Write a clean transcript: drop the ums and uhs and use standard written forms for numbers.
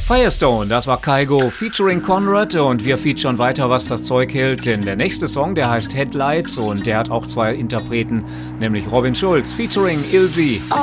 Firestone, das war Kygo featuring Conrad und wir featuren weiter, was das Zeug hält, denn der nächste Song, der heißt Headlights und der hat auch zwei Interpreten, nämlich Robin Schulz featuring Ilse.